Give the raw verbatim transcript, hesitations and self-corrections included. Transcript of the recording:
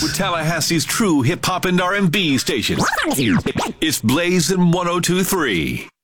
with Tallahassee's true hip-hop and R and B station. It's Blazing one oh two three.